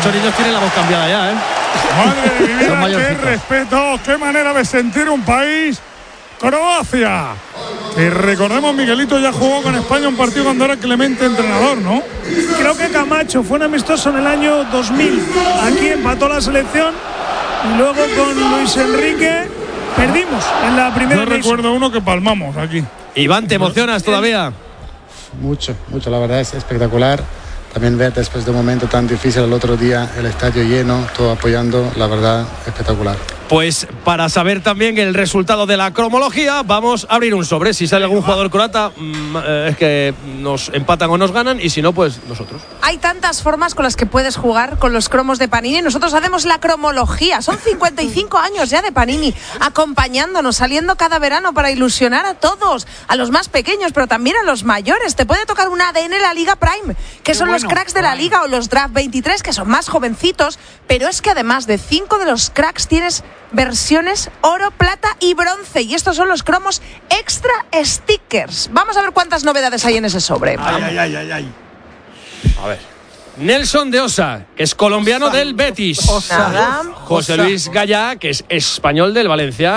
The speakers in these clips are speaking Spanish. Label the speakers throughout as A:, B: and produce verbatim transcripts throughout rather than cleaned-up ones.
A: muchos niños tienen la voz cambiada ya, ¿eh?
B: Madre de mi vida, qué respeto, qué manera de sentir un país. Croacia. Y recordemos, Miguelito ya jugó con España un partido cuando era Clemente entrenador, ¿no?
C: Creo que Camacho fue un amistoso en el año dos mil. Aquí empató la selección y luego con Luis Enrique perdimos en la primera.
B: Yo recuerdo uno que palmamos aquí.
A: Iván, ¿te emocionas todavía?
D: Mucho, mucho, la verdad es espectacular. También ver después de un momento tan difícil el otro día el estadio lleno, todo apoyando, la verdad espectacular.
A: Pues para saber también el resultado de la cromología, vamos a abrir un sobre. Si sale algún jugador croata, mmm, eh, es que nos empatan o nos ganan, y si no, pues nosotros.
E: Hay tantas formas con las que puedes jugar con los cromos de Panini. Nosotros hacemos la cromología. Son cincuenta y cinco años ya de Panini, acompañándonos, saliendo cada verano para ilusionar a todos, a los más pequeños, pero también a los mayores. Te puede tocar un A D N La Liga Prime, que Qué son bueno, los cracks de la Liga, o los Draft veintitrés, que son más jovencitos, pero es que además de cinco de los cracks tienes versiones oro, plata y bronce, y estos son los cromos extra stickers. Vamos a ver cuántas novedades hay en ese sobre.
B: Ay, ay, ay, ay, ay.
A: A ver. Nelson de Osa, que es colombiano Osa. del Betis.
E: Osa.
A: José Luis Gallá, que es español del Valencia.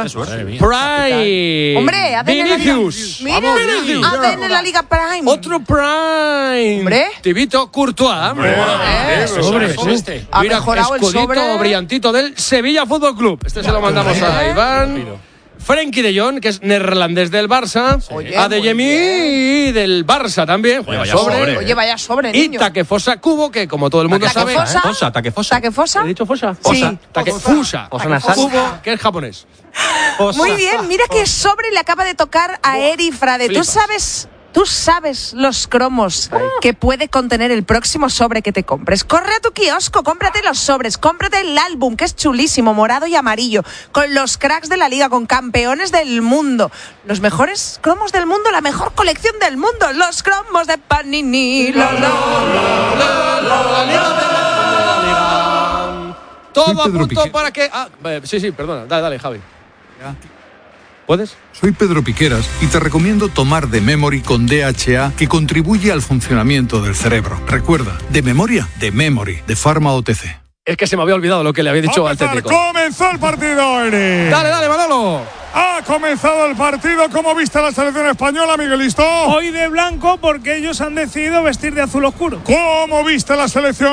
A: Prime.
E: Hombre, A D N
A: Vinicius.
E: Mira, Vinicius. A D N La Liga Prime.
A: Otro Prime.
E: Hombre.
A: Tibito Courtois.
E: Hombre.
A: Eh, sobre, sobre este.
E: Ha
A: Mira,
E: mejorado el
A: escudito
E: sobre.
A: brillantito del Sevilla Fútbol Club. Este se lo mandamos a Iván. Frenkie de Jong, que es neerlandés del Barça.
E: Oye,
A: Adeyemi del Barça también.
F: Oye, vaya
A: sobre.
F: sobre.
E: Oye, vaya sobre,
A: Y
E: niño.
A: Takefosa Kubo, que como todo el mundo sabe.
E: Takefosa.
F: Fosa, Takefosa.
E: ¿Takefosa?
A: ¿He dicho Fosa?
E: Sí.
A: Fosa. Takefusa.
E: Takefosa.
A: Kubo, que es japonés.
E: Muy bien, mira qué sobre le acaba de tocar a Eri Frade. ¿Tú sabes, tú sabes los cromos que puede contener el próximo sobre que te compres? Corre a tu kiosco, cómprate los sobres, cómprate el álbum, que es chulísimo, morado y amarillo, con los cracks de la liga, con campeones del mundo, los mejores cromos del mundo, la mejor colección del mundo, los cromos de Panini. Lo, lo, lo, lo, lo, lo.
A: Todo a punto para que... Ah, eh, sí, sí, perdona. Dale, dale, Javi. ¿Puedes?
G: Soy Pedro Piqueras y te recomiendo tomar The Memory con D H A, que contribuye al funcionamiento del cerebro. Recuerda, de memoria, de Memory, de Pharma O T C.
A: Es que se me había olvidado lo que le había dicho al técnico.
B: Comenzó el partido, Eri.
A: Dale, dale, Manolo.
B: Ha comenzado el partido. ¿Cómo viste la selección española, Miguelito?
C: Hoy de blanco, porque ellos han decidido vestir de azul oscuro.
B: ¿Cómo viste la selección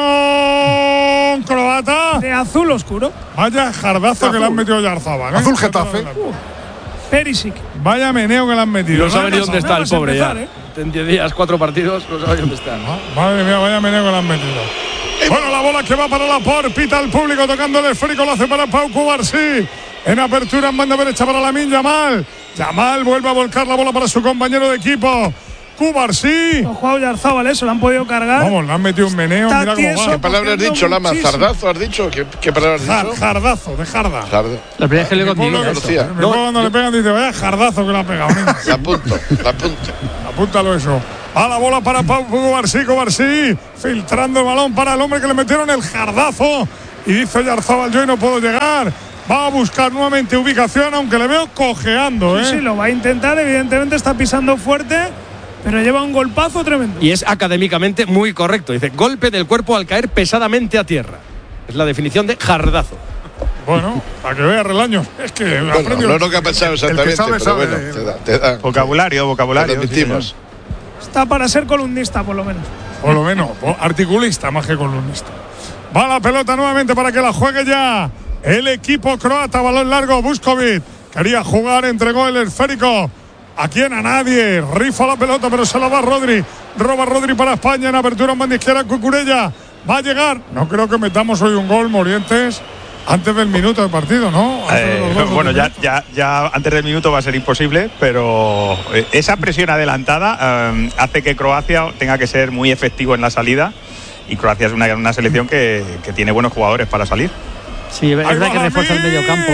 B: croata?
C: De azul oscuro.
B: Vaya jardazo azul. Que le han metido Yarzábal, ¿eh?
H: Azul Getafe.
C: Uh, Perisic.
B: Vaya meneo que le han metido.
A: No sabe ni dónde está el pobre
C: empezar,
A: ya.
C: ¿eh?
A: En diez días, cuatro partidos, no sabe dónde está.
B: Madre mía, vaya meneo que le han metido. Bueno, la bola que va para la por, pita al público tocando el esférico, lo hace para Pau Cubarsí. En apertura, en banda derecha para Lamine Yamal. Yamal vuelve a volcar la bola para su compañero de equipo, Cubarsí.
C: No ha jugado Yarzábal, eso, lo han podido cargar.
B: Vamos, le han metido un meneo,
C: Está
B: mira cómo
C: tieso,
B: va.
H: ¿Qué palabra has dicho, Lama?
C: muchísimo.
H: ¿Zardazo has dicho? ¿Qué, qué palabra has
B: Jar,
H: dicho?
B: jardazo, de jarda.
H: Jarda.
F: La primera vez que le
B: Mi pueblo,
F: contigo.
H: conocía.
B: mi pueblo cuando le pegan dice, vaya jardazo que le ha pegado. Niño.
H: La apunto, la apunto.
B: Apúntalo eso. A la bola para Pau Cubarsí, Cubarsí, filtrando el balón para el hombre que le metieron el jardazo. Y dice Yarzábal, yo no puedo llegar. Va a buscar nuevamente ubicación, aunque le veo cojeando, ¿eh?
C: Sí, sí, lo va a intentar, evidentemente está pisando fuerte, pero lleva un golpazo tremendo.
A: Y es académicamente muy correcto. Dice, golpe del cuerpo al caer pesadamente a tierra. Es la definición de jardazo.
B: Bueno, para que vea Relaño. Es que
H: Bueno,
B: aprendió.
H: no lo que ha pensado exactamente,
B: El que sabe,
H: pero
B: sabe.
H: bueno, te da. Te da.
F: Vocabulario, vocabulario.
H: Lo admitimos.
C: Está para ser columnista, por lo menos.
B: Por lo menos, articulista más que columnista. Va la pelota nuevamente para que la juegue ya el equipo croata. Balón largo, Vuskovic. Quería jugar, entregó el esférico. ¿A quién? A nadie. Rifa la pelota, pero se la va Rodri. Roba Rodri para España en apertura en banda izquierda. Cucurella va a llegar. No creo que metamos hoy un gol, Morientes, antes del minuto de partido, ¿no?
I: Eh, bueno, ya, ya, ya antes del minuto va a ser imposible, pero esa presión adelantada eh, hace que Croacia tenga que ser muy efectivo en la salida, y Croacia es una, una selección que, que tiene buenos jugadores para salir.
F: Sí, es verdad que refuerza el medio campo.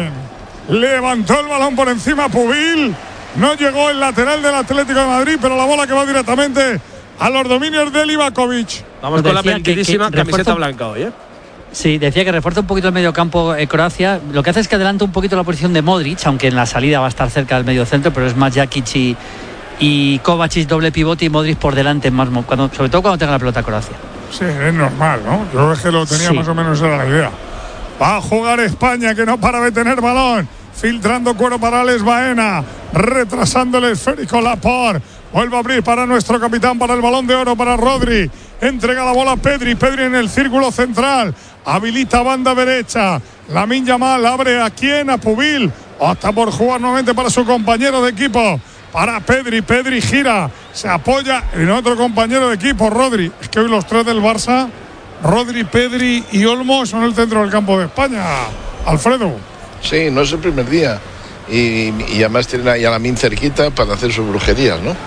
B: Levantó el balón por encima Pubil. No llegó el lateral del Atlético de Madrid, pero la bola que va directamente a los dominios de Livakovic.
A: Vamos con la mentidísima camiseta blanca hoy, ¿eh?
F: Sí, decía que refuerza un poquito el medio campo eh, Croacia. Lo que hace es que adelanta un poquito la posición de Modric, aunque en la salida va a estar cerca del medio centro, pero es más Jakic y, y Kovacic doble pivote y Modric por delante, más cuando, sobre todo cuando tenga la pelota Croacia.
B: Sí, es normal, ¿no? Yo es que lo tenía
F: Sí.
B: más o menos era la idea. Va a jugar España, que no para de tener balón. Filtrando cuero para Alex Baena. Retrasando el esférico Laporte. Vuelve a abrir para nuestro capitán, para el balón de oro, para Rodri. Entrega la bola a Pedri. Pedri en el círculo central. Habilita banda derecha. Lamine Yamal abre a quién, a Pubil. Opta por jugar nuevamente para su compañero de equipo. Para Pedri. Pedri gira. Se apoya en otro compañero de equipo, Rodri. Es que hoy los tres del Barça, Rodri, Pedri y Olmo, son el centro del campo de España. Alfredo.
H: Sí, no es el primer día. Y, y además tienen ahí a Lamine cerquita para hacer sus brujerías, ¿no?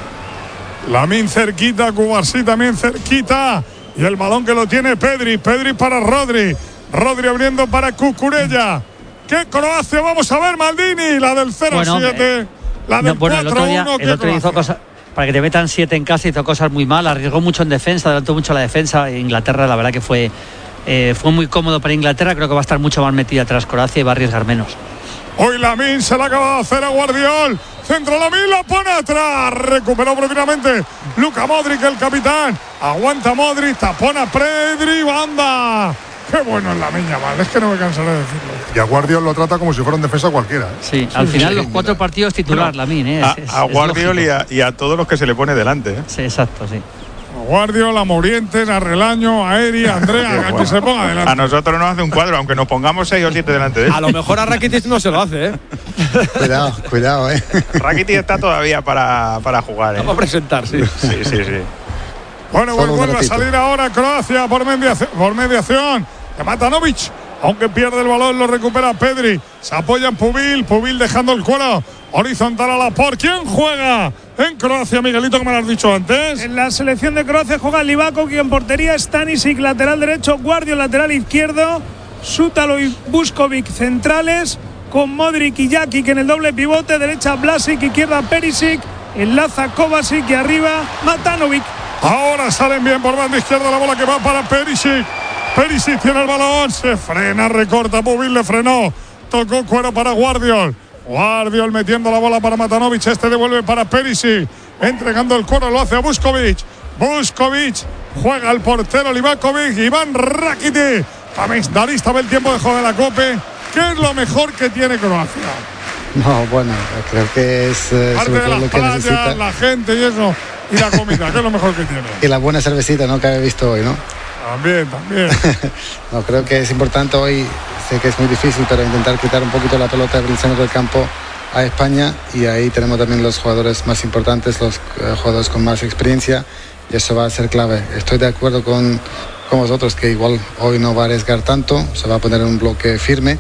B: Lamine cerquita, Cubarsí también cerquita. Y el balón que lo tiene Pedri. Pedri para Rodri. Rodri abriendo para Cucurella. ¿Qué Croacia? Vamos a ver, Maldini. La del cero siete.
F: Bueno, eh,
B: la del
F: no, bueno, el otro día,
B: cuatro uno.
F: el otro día hizo cosas. Para que te metan siete en casa, hizo cosas muy mal. Arriesgó mucho en defensa, adelantó mucho la defensa. Inglaterra, la verdad que fue, eh, fue muy cómodo para Inglaterra. Creo que va a estar mucho más metida atrás Croacia y va a arriesgar menos.
B: Hoy Lamine se la acaba de hacer a Guardiol. Centro Lamine, la pone atrás. Recuperó rápidamente Luka Modric, el capitán. Aguanta Modric, tapona Pedri, banda. Qué bueno es Lamine Yamal, es que no me cansaré de decirlo.
J: Y a Guardiol lo trata como si fuera un defensa cualquiera, ¿eh?
F: Sí, al final
H: sí,
F: los cuatro
H: mira.
F: partidos titular, Lamine. ¿eh?
I: A,
F: Es-
I: a
F: es
I: Guardiol y
F: lógico.
I: a, y a todos los que se le pone delante. ¿eh?
F: Sí, exacto, sí.
B: A Guardiol, a Morientes, a Relaño, a Eri, a Andrea, a que se ponga
I: A
B: adelante.
I: nosotros nos hace un cuadro, aunque nos pongamos seis o siete delante de él.
A: A lo mejor a Rakitic no se lo hace, ¿eh?
D: Cuidado, cuidado, eh.
I: Rakitic está todavía para, para jugar. ¿eh?
A: Vamos a presentar, sí.
I: Sí, sí, sí.
B: Bueno,
D: Solo un
B: vuelve a
D: minutito.
B: salir ahora Croacia por mediación, por mediación de Matanovic. Aunque pierde el balón, lo recupera Pedri. Se apoya en Pubil. Pubil dejando el cuero horizontal a Laporte. ¿Quién juega en Croacia, Miguelito, que me lo has dicho antes?
C: En la selección de Croacia juega Livakovic en portería, Stanisic lateral derecho, Guardiol lateral izquierdo, Sútalo y Vuskovic centrales, con Modric y Jakic en el doble pivote, derecha Vlasic, izquierda Perisic, enlaza Kovacic y arriba Matanovic.
B: Ahora salen bien por banda izquierda, la bola que va para Perisic. Perisic tiene el balón, se frena, recorta, Pubil le frenó. Tocó cuero para Guardiol. Guardiol metiendo la bola para Matanovic, este devuelve para Perisic. Entregando el cuero, lo hace a Vuskovic. Vuskovic juega al portero Livakovic. Iván Rakitic. Comentarista del tiempo de juego de la Cope. ¿Qué es lo mejor que tiene Croacia?
D: No, bueno, creo que es eh,
B: Aparte
D: sobre
B: de
D: todo
B: las
D: lo que
B: playas,
D: necesita.
B: la gente y eso. Y la comida, ¿qué es lo mejor que tiene?
D: Y la buena cervecita, ¿no? Que había visto hoy, ¿no?
B: También, también.
D: No, creo que es importante hoy, sé que es muy difícil, pero intentar quitar un poquito la pelota del centro del campo a España, y ahí tenemos también los jugadores más importantes, los eh, jugadores con más experiencia, y eso va a ser clave. Estoy de acuerdo con, con vosotros que igual hoy no va a arriesgar tanto, se va a poner un bloque firme,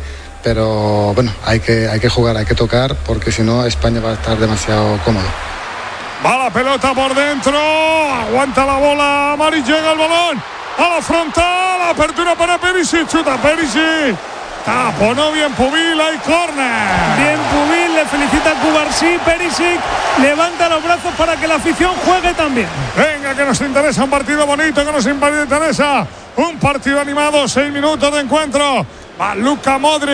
D: pero bueno, hay que, hay que jugar, hay que tocar, porque si no España va a estar demasiado cómodo.
B: Va la pelota por dentro, aguanta la bola, Mari, llega el balón a la frontal, apertura para Perisic, chuta Perisic, taponó bien Pubil, hay córner.
C: Bien Pubil, le felicita Cubarsí, Perisic levanta los brazos para que la afición juegue también.
B: Venga, que nos interesa un partido bonito, que nos interesa un partido animado, seis minutos de encuentro. Va Luka Modric.